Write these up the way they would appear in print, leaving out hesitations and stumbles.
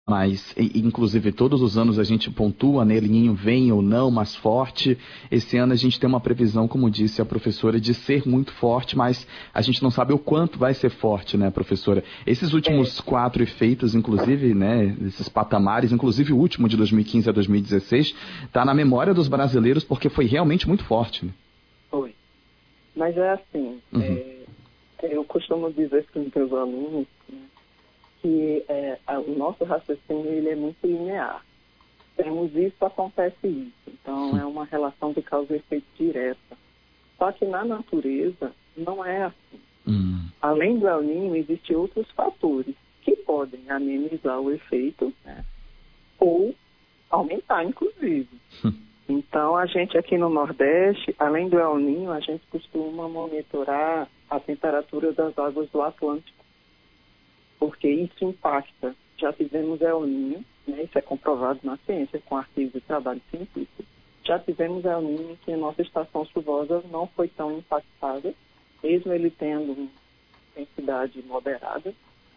Mas, inclusive, todos os anos a gente pontua, né, El Niño vem ou não, mais forte. Esse ano a gente tem uma previsão, como disse a professora, de ser muito forte, mas a gente não sabe o quanto vai ser forte, né, professora? Esses últimos 4 efeitos, inclusive, né, esses patamares, inclusive o último de 2015 a 2016, está na memória dos brasileiros porque foi realmente muito forte, né? Foi. Mas é assim, eu costumo dizer para os meus alunos, né, que o nosso raciocínio ele é muito linear. Temos isso, acontece isso. Então, é uma relação de causa e efeito direta. Só que na natureza não é assim. Além do El Niño, existem outros fatores que podem amenizar o efeito, né, ou aumentar, inclusive. Então, a gente aqui no Nordeste, além do El Niño, a gente costuma monitorar a temperatura das águas do Atlântico, porque isso impacta. Já tivemos El Niño, né, isso é comprovado na ciência, com artigos de trabalho científico. Já tivemos El Niño que a nossa estação chuvosa não foi tão impactada, mesmo ele tendo uma intensidade moderada.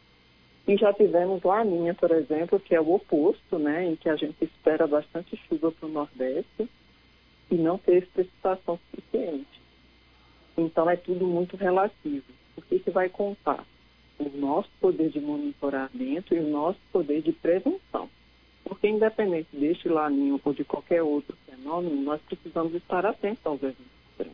E já tivemos Laninha, por exemplo, que é o oposto, né, em que a gente espera bastante chuva para o Nordeste e não teve precipitação suficiente. Então é tudo muito relativo. O que vai contar? O nosso poder de monitoramento e o nosso poder de prevenção. Porque independente deste laninho ou de qualquer outro fenômeno, nós precisamos estar atentos aos eventos extremos,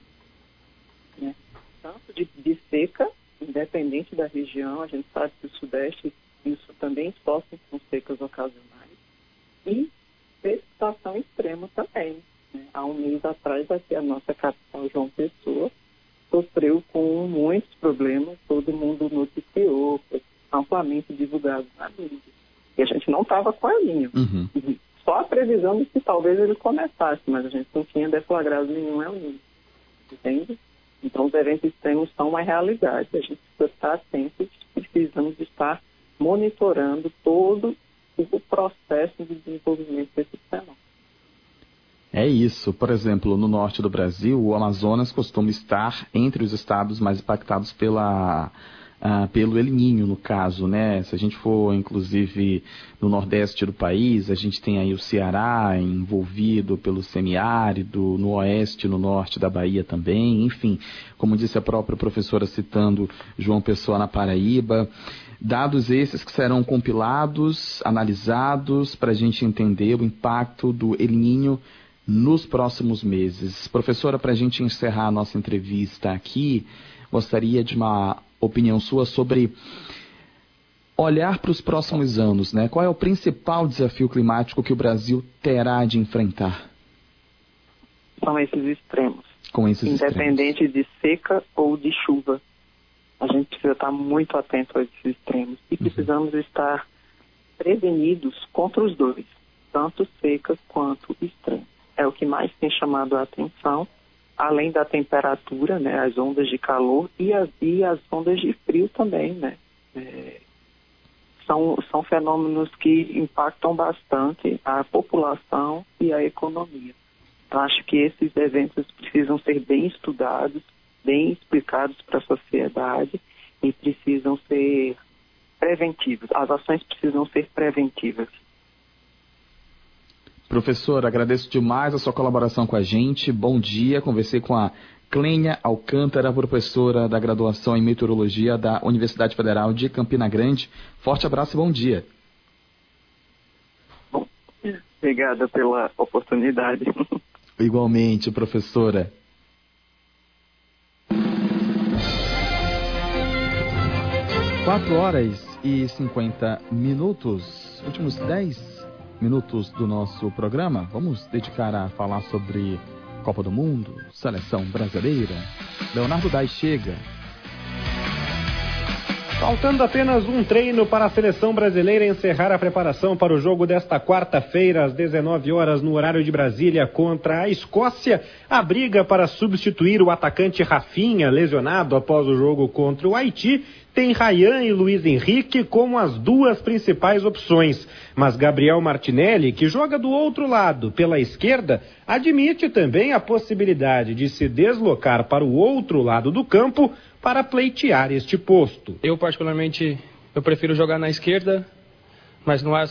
né? Tanto de seca, independente da região, a gente sabe que o Sudeste e o Sul também sofrem com secas ocasionais, e precipitação extrema também, né? Há um mês atrás, aqui a nossa capital, João Pessoa, sofreu com muitos problemas, todo mundo noticiou, foi amplamente divulgado na mídia. E a gente não estava com a linha. Só a previsão de que talvez ele começasse, mas a gente não tinha deflagrado nenhum El Niño. Entende? Então, os eventos extremos são uma realidade. A gente precisa estar atento e precisamos estar monitorando todo o processo de desenvolvimento desse fenômeno. É isso. Por exemplo, no norte do Brasil, o Amazonas costuma estar entre os estados mais impactados pelo El Niño, no caso, né? Se a gente for, inclusive, no nordeste do país, a gente tem aí o Ceará envolvido pelo semiárido, no oeste, no norte da Bahia também, enfim, como disse a própria professora citando João Pessoa na Paraíba. Dados esses que serão compilados, analisados, para a gente entender o impacto do El Niño nos próximos meses. Professora, para a gente encerrar a nossa entrevista aqui, gostaria de uma opinião sua sobre olhar para os próximos anos, né? Qual é o principal desafio climático que o Brasil terá de enfrentar? São esses extremos. Independente extremos. De seca ou de chuva. A gente precisa estar muito atento a esses extremos. E precisamos estar prevenidos contra os dois, tanto seca quanto extremos. É o que mais tem chamado a atenção, além da temperatura, né, as ondas de calor e as ondas de frio também, né? São fenômenos que impactam bastante a população e a economia. Então, acho que esses eventos precisam ser bem estudados, bem explicados para a sociedade e precisam ser preventivos. As ações precisam ser preventivas. Professor, agradeço demais a sua colaboração com a gente. Bom dia. Conversei com a Clênia Alcântara, professora da graduação em Meteorologia da Universidade Federal de Campina Grande. Forte abraço e bom dia. Bom, obrigada pela oportunidade. Igualmente, professora. Quatro horas e 50 minutos. Últimos 10 minutos do nosso programa, vamos dedicar a falar sobre Copa do Mundo, seleção brasileira. Leonardo Dai chega. Faltando apenas um treino para a seleção brasileira encerrar a preparação para o jogo desta quarta-feira, às 19 horas, no horário de Brasília, contra a Escócia, a briga para substituir o atacante Rafinha, lesionado após o jogo contra o Haiti, tem Ryan e Luiz Henrique como as duas principais opções. Mas Gabriel Martinelli, que joga do outro lado, pela esquerda, admite também a possibilidade de se deslocar para o outro lado do campo para pleitear este posto. Eu, particularmente, prefiro jogar na esquerda, mas não há